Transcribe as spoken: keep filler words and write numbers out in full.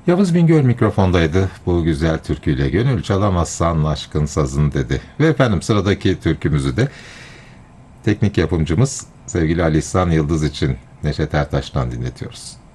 Yavuz Bingöl mikrofondaydı. Bu güzel türküyle gönül çalamazsan aşkın sazın dedi. Ve efendim sıradaki türkümüzü de teknik yapımcımız sevgili Ali İhsan Yıldız için Neşet Ertaş'tan dinletiyoruz.